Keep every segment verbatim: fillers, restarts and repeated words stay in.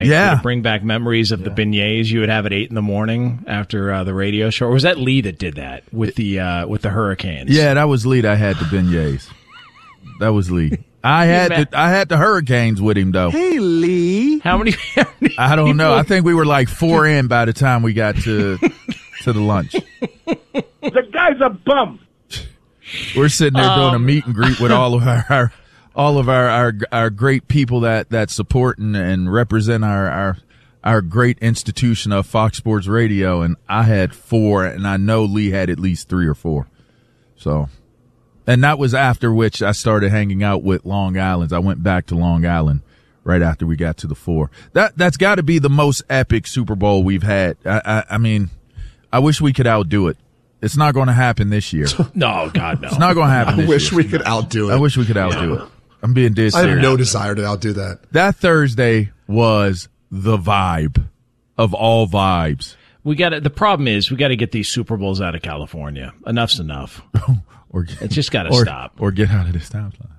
Yeah. Would it bring back memories of yeah. the beignets you would have at eight in the morning after uh, the radio show? Or was that Lee that did that with the uh, with the Hurricanes? Yeah, that was Lee that had the beignets. That was Lee. I had the, I had the Hurricanes with him, though. Hey, Lee. How many? How many I don't know. I think we were like four in by the time we got to to the lunch. The guy's a bum. We're sitting there um, doing a meet and greet with all of our, our all of our, our our great people that that support and, and represent our, our our great institution of Fox Sports Radio, and I had four, and I know Lee had at least three or four. So. And that was after which I started hanging out with Long Island's. I went back to Long Island right after we got to the four. That, that's got to be the most epic Super Bowl we've had. I, I, I mean, I wish we could outdo it. It's not going to happen this year. No, God, no. It's not going to happen I this wish year. we could outdo it. I wish we could outdo yeah. it. I'm being dead serious. I have no desire to outdo that. That Thursday was the vibe of all vibes. We got the problem is we got to get these Super Bowls out of California. Enough's enough. Or get, it's just got to or, stop. Or get out of the stop line.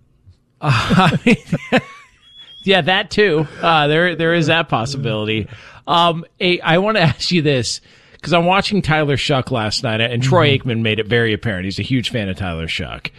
Uh, yeah, that too. Uh, there, there is that possibility. Um, a, I want to ask you this because I'm watching Tyler Shuck last night, and Troy mm-hmm. Aikman made it very apparent he's a huge fan of Tyler Shuck.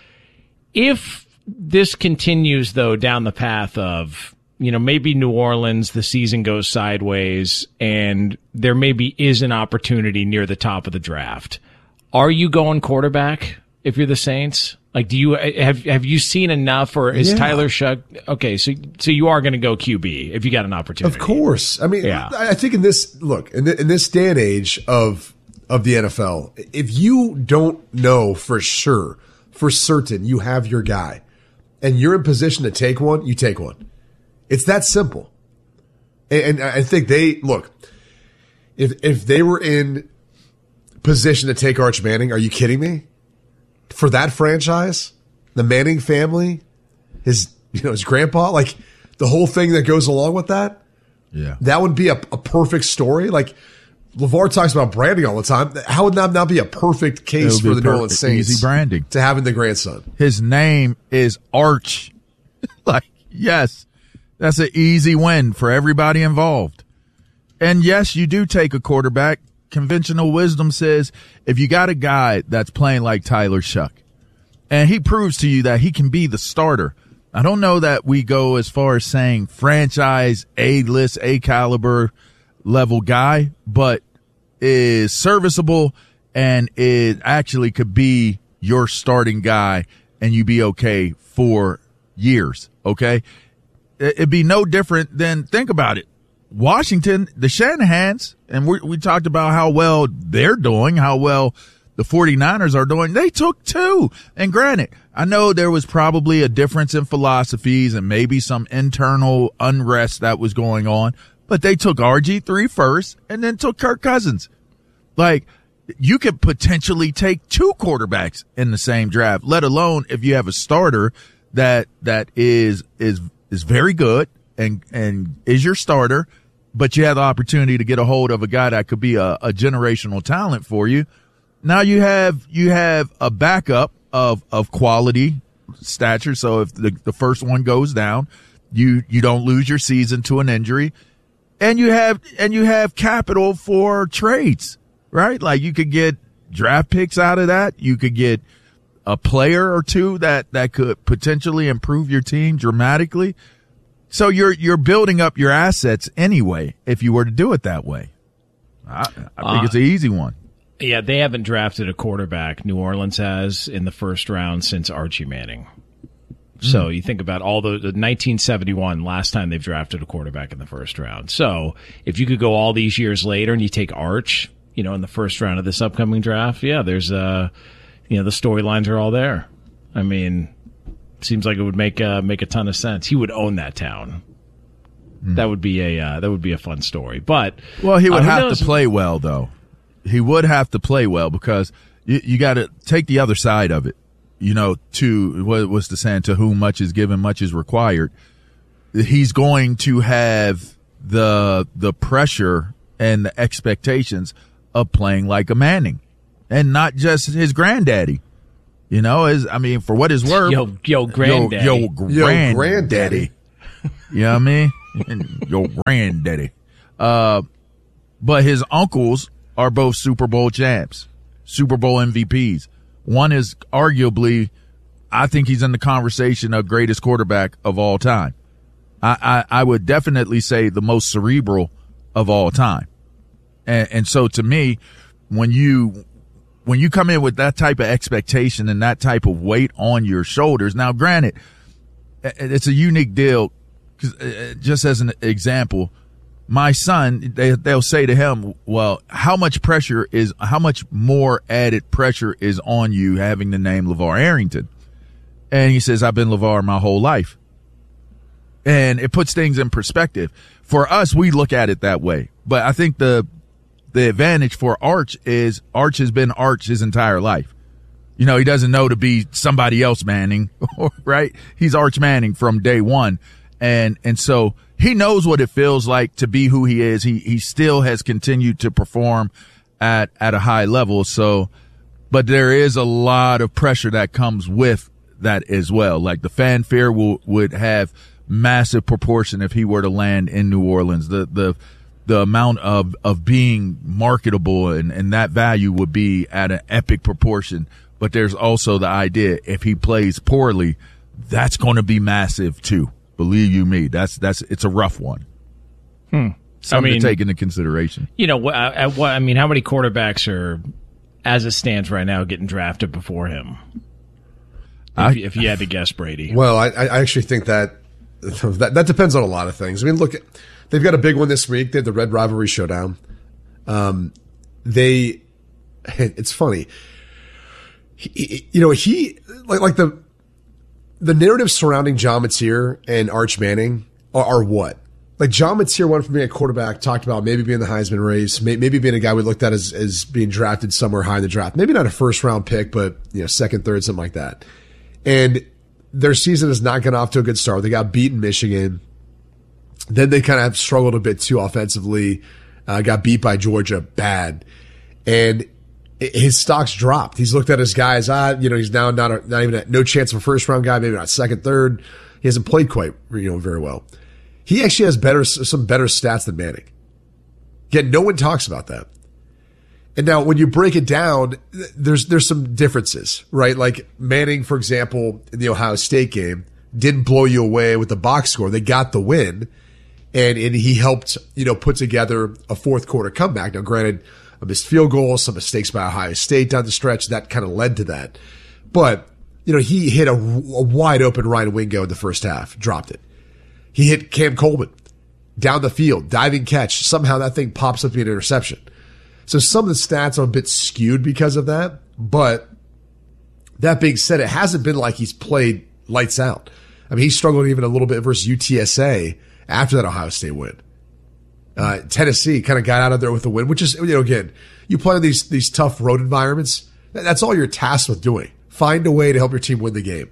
If this continues, though, down the path of, you know, maybe New Orleans, the season goes sideways, and there maybe is an opportunity near the top of the draft. Are you going quarterback if you're the Saints? Like, do you have have you seen enough, or is yeah. Tyler Shuck okay? So, so you are going to go Q B if you got an opportunity. Of course. I mean, yeah. I think in this look in, the, in this day and age of of the N F L, if you don't know for sure, for certain, you have your guy, and you're in position to take one, you take one. It's that simple. And, and I think they look if if they were in position to take Arch Manning, are you kidding me? For that franchise, the Manning family, his you know his grandpa, like the whole thing that goes along with that, yeah, that would be a, a perfect story. Like LeVar talks about branding all the time. How would that not be a perfect case for the New Orleans Saints? Easy branding to having the grandson. His name is Arch. Like yes, that's an easy win for everybody involved. And yes, you do take a quarterback. Conventional wisdom says if you got a guy that's playing like Tyler Shuck and he proves to you that he can be the starter, I don't know that we go as far as saying franchise A-list, A-caliber level guy, but is serviceable and it actually could be your starting guy and you be okay for years, okay? It'd be no different than, think about it. Washington, the Shanahans, and we, we talked about how well they're doing, how well the 49ers are doing. They took two. And granted, I know there was probably a difference in philosophies and maybe some internal unrest that was going on, but they took R G three first and then took Kirk Cousins. Like, you could potentially take two quarterbacks in the same draft, let alone if you have a starter that that is is is very good and and is your starter, but you have the opportunity to get a hold of a guy that could be a, a generational talent for you. Now you have you have a backup of of quality stature. So if the, the first one goes down, you you don't lose your season to an injury, and you have and you have capital for trades, right? Like you could get draft picks out of that. You could get a player or two that that could potentially improve your team dramatically. So you're you're building up your assets anyway if you were to do it that way. I, I think uh, it's an easy one. Yeah, they haven't drafted a quarterback, New Orleans has, in the first round since Archie Manning. So mm. you think about all the, the nineteen seventy-one, last time they've drafted a quarterback in the first round. So if you could go all these years later and you take Arch, you know, in the first round of this upcoming draft, yeah, there's uh, you know, the storylines are all there. I mean, seems like it would make uh, make a ton of sense. He would own that town. Mm. That would be a uh, that would be a fun story. But well, he would uh, have knows? to play well, though. He would have to play well because you, you got to take the other side of it. You know, to what was the saying? To whom much is given, much is required. He's going to have the the pressure and the expectations of playing like a Manning, and not just his granddaddy. You know, as I mean, for what it's worth, yo, yo, granddaddy, yo, yo, granddaddy. Yo, granddaddy. You know what I mean? Your granddaddy. Uh, but his uncles are both Super Bowl champs, Super Bowl M V Ps. One is arguably, I think he's in the conversation of greatest quarterback of all time. I, I, I would definitely say the most cerebral of all time. And, and so to me, when you when you come in with that type of expectation and that type of weight on your shoulders, now granted, it's a unique deal. Cause just as an example, my son, they, they'll say to him, well, how much pressure is, how much more added pressure is on you having the name LeVar Arrington? And he says, I've been LeVar my whole life. And it puts things in perspective. For us, we look at it that way. But I think the the advantage for Arch is Arch has been Arch his entire life. You know, he doesn't know to be somebody else Manning, right? He's Arch Manning from day one. And and so he knows what it feels like to be who he is. He he still has continued to perform at at a high level. So, but there is a lot of pressure that comes with that as well. Like the fanfare will would have massive proportion if he were to land in New Orleans. The the the amount of of being marketable and and that value would be at an epic proportion. But there's also the idea if he plays poorly, that's going to be massive too. Believe you me, that's that's it's a rough one. Hmm. Something I mean, to take into consideration. You know, at what I mean, how many quarterbacks are, as it stands right now, getting drafted before him? If, I, if you had to guess, Brady. Well, I, I actually think that, that that depends on a lot of things. I mean, look, they've got a big one this week. They have the Red Rivalry Showdown. Um, they, it's funny. He, you know, he like like the the narrative surrounding John Mateer and Arch Manning are, are what? Like John Mateer went from being a quarterback, talked about maybe being the Heisman race, maybe being a guy we looked at as as being drafted somewhere high in the draft. Maybe not a first round pick, but you know, second, third, something like that. And their season has not gone off to a good start. They got beaten Michigan. Then they kind of struggled a bit too offensively. Uh, got beat by Georgia bad. And his stocks dropped. He's looked at his guys. Ah, you know, he's now not a, not even a, no chance of a first round guy. Maybe not second, third. He hasn't played quite, you know, very well. He actually has better, some better stats than Manning. Yet no one talks about that. And now when you break it down, there's, there's some differences, right? Like Manning, for example, in the Ohio State game didn't blow you away with the box score. They got the win and, and he helped, you know, put together a fourth quarter comeback. Now, granted, a missed field goal, some mistakes by Ohio State down the stretch, that kind of led to that. But, you know, he hit a, a wide open Ryan Wingo in the first half, dropped it. He hit Cam Coleman down the field, diving catch. Somehow that thing pops up to be an interception. So some of the stats are a bit skewed because of that. But that being said, it hasn't been like he's played lights out. I mean, he struggled even a little bit versus U T S A after that Ohio State win. Uh, Tennessee kind of got out of there with a win, which is, you know, again, you play in these, these tough road environments. That's all you're tasked with doing. Find a way to help your team win the game.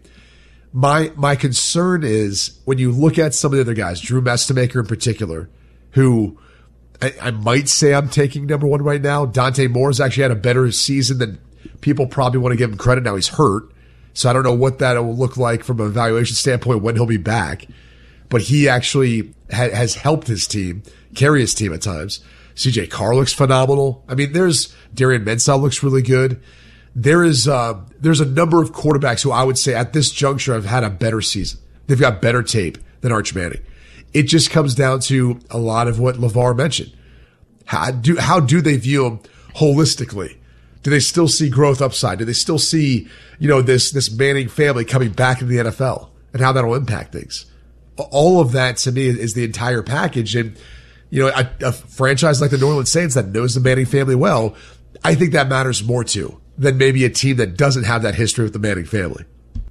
My, my concern is when you look at some of the other guys, Drew Mestemaker in particular, who I, I might say I'm taking number one right now. Dante Moore's actually had a better season than people probably want to give him credit. Now he's hurt. So I don't know what that will look like from an evaluation standpoint when he'll be back. But he actually ha- has helped his team, carry his team at times. C J Carr looks phenomenal. I mean, there's Darian Mensah looks really good. There is, uh, there's a number of quarterbacks who I would say at this juncture have had a better season. They've got better tape than Arch Manning. It just comes down to a lot of what LeVar mentioned. How do, how do they view him holistically? Do they still see growth upside? Do they still see, you know, this, this Manning family coming back into the N F L and how that'll impact things? All of that to me is the entire package. And, you know, a, a franchise like the New Orleans Saints that knows the Manning family well, I think that matters more to than maybe a team that doesn't have that history with the Manning family.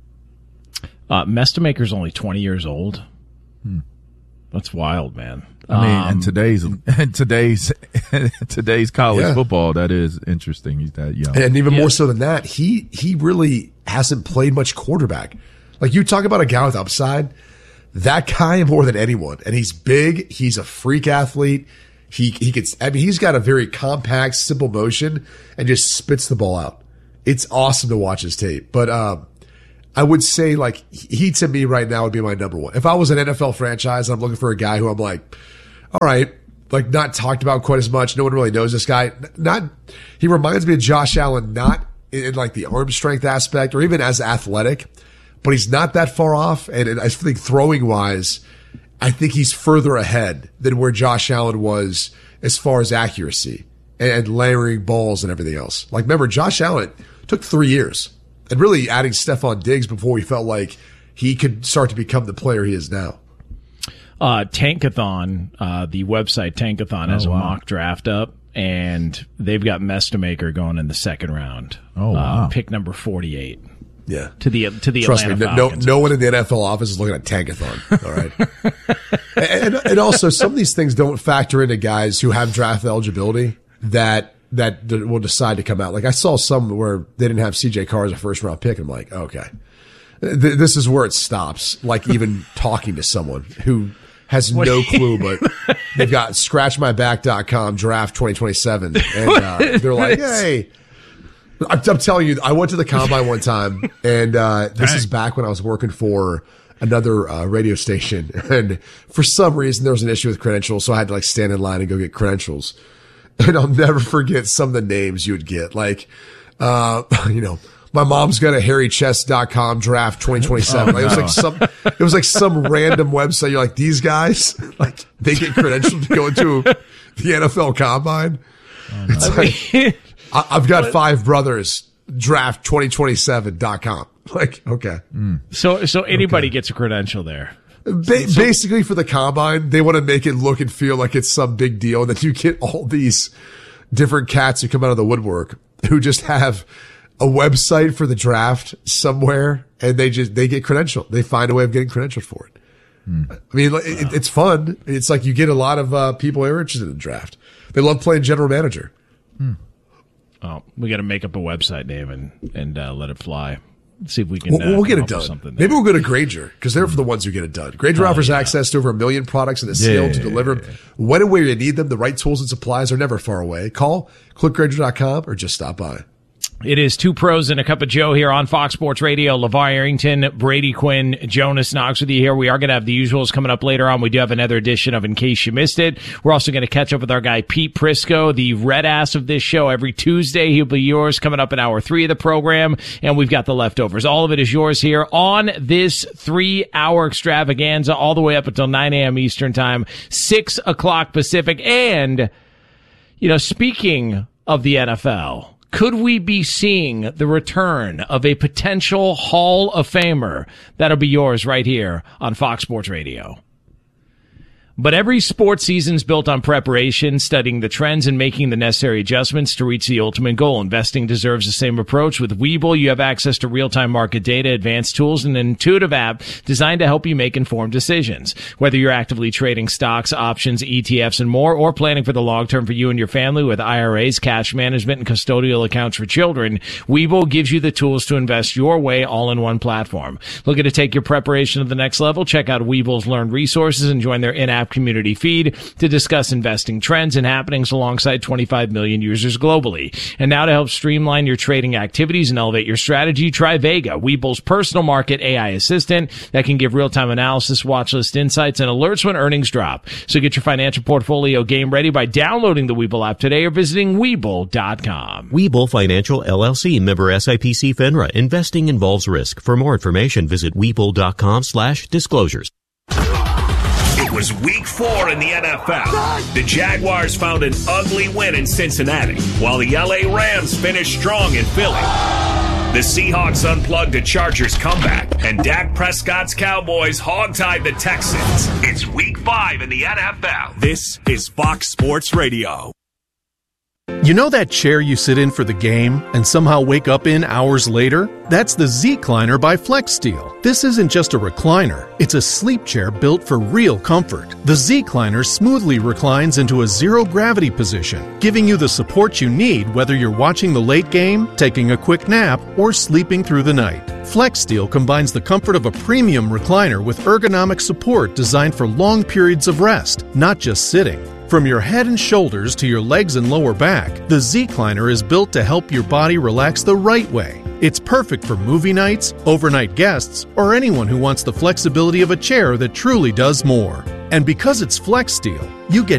Uh, Mestemaker's only twenty years old. Hmm. That's wild, man. I mean, um, in today's in today's today's college yeah. football, that is interesting. He's that young, and even yeah. more so than that, he he really hasn't played much quarterback. Like you talk about a guy with upside, that guy more than anyone, and he's big. He's a freak athlete. He he gets. I mean, he's got a very compact, simple motion and just spits the ball out. It's awesome to watch his tape. But um, I would say like he to me right now would be my number one. If I was an N F L franchise, I'm looking for a guy who I'm like, all right, like not talked about quite as much. No one really knows this guy. Not, he reminds me of Josh Allen, not in, in like the arm strength aspect or even as athletic, but he's not that far off. And, and I think throwing wise, I think he's further ahead than where Josh Allen was as far as accuracy and, and layering balls and everything else. Like remember, Josh Allen took three years. And really adding Stephon Diggs before we felt like he could start to become the player he is now. Uh, Tankathon, uh, the website Tankathon has oh, a wow. mock draft up, and they've got Mestamaker going in the second round. Oh, wow. Uh, pick number forty-eight. Yeah. To the to the Trust Atlanta me, no, Falcons. no one in the N F L office is looking at Tankathon. All right. and, and also, some of these things don't factor into guys who have draft eligibility that that will decide to come out. Like I saw some where they didn't have C J Carr as a first round pick. I'm like, okay, Th- this is where it stops. Like even talking to someone who has no clue, but they've got scratch my back dot com draft twenty twenty-seven. And uh, they're like, hey, I'm, I'm telling you, I went to the combine one time and uh, this is back when I was working for another uh, radio station. And for some reason there was an issue with credentials. So I had to like stand in line and go get credentials. And I'll never forget some of the names you would get. Like, uh, you know, my mom's got a hairy chest dot com draft twenty twenty-seven. Oh, like, it was no. like some, it was like some random website. You're like, these guys, like, they get credentialed to go into the N F L combine. Oh, no. It's like, I, I've got five brothers draft twenty twenty-seven dot com. Like, okay. Mm. So, so anybody Okay. gets a credential there. Ba- basically for the combine, they want to make it look and feel like it's some big deal. And then you get all these different cats who come out of the woodwork who just have a website for the draft somewhere and they just, they get credentialed. They find a way of getting credentialed for it. Hmm. I mean, it, it's fun. It's like you get a lot of uh, people who are interested in the draft. They love playing general manager. Hmm. Oh, we got to make up a website name and, and uh, let it fly. See if we can. We'll, uh, we'll get come it up with done. something there. Maybe we'll go to Granger because they're for the ones who get it done. Granger Oh, offers yeah. access to over a million products and the skill Yeah, to deliver yeah, yeah. when and where you need them. The right tools and supplies are never far away. Call, click Granger dot com or just stop by. It is two pros and a cup of Joe here on Fox Sports Radio. LeVar Arrington, Brady Quinn, Jonas Knox with you here. We are going to have the usuals coming up later on. We do have another edition of In Case You Missed It. We're also going to catch up with our guy Pete Prisco, the red ass of this show. Every Tuesday, he'll be yours coming up in hour three of the program. And we've got the leftovers. All of it is yours here on this three-hour extravaganza all the way up until nine a.m. Eastern Time, six o'clock Pacific. And, you know, speaking of the N F L, could we be seeing the return of a potential Hall of Famer? That'll be yours right here on Fox Sports Radio. But every sports season's built on preparation, studying the trends, and making the necessary adjustments to reach the ultimate goal. Investing deserves the same approach. With Webull, you have access to real-time market data, advanced tools, and an intuitive app designed to help you make informed decisions. Whether you're actively trading stocks, options, E T Fs, and more, or planning for the long term for you and your family with I R As, cash management, and custodial accounts for children, Webull gives you the tools to invest your way all in one platform. Looking to take your preparation to the next level? Check out Webull's learned resources and join their in-app community feed to discuss investing trends and happenings alongside twenty-five million users globally. And now to help streamline your trading activities and elevate your strategy, try Vega, Webull's personal market A I assistant that can give real-time analysis, watch list insights, and alerts when earnings drop. So get your financial portfolio game ready by downloading the Webull app today or visiting Webull dot com. Webull Financial, L L C, member S I P C FINRA. Investing involves risk. For more information, visit Webull dot com slash disclosures. It was week four in the N F L. The Jaguars found an ugly win in Cincinnati, while the L A Rams finished strong in Philly. The Seahawks unplugged a Chargers comeback, and Dak Prescott's Cowboys hogtied the Texans. It's week five in the N F L. This is Fox Sports Radio. You know that chair you sit in for the game and somehow wake up in hours later? That's the Z-Cliner by FlexSteel. This isn't just a recliner. It's a sleep chair built for real comfort. The Z-Cliner smoothly reclines into a zero-gravity position, giving you the support you need whether you're watching the late game, taking a quick nap, or sleeping through the night. FlexSteel combines the comfort of a premium recliner with ergonomic support designed for long periods of rest, not just sitting. From your head and shoulders to your legs and lower back, the Z-Cliner is built to help your body relax the right way. It's perfect for movie nights, overnight guests, or anyone who wants the flexibility of a chair that truly does more. And because it's Flex Steel, you get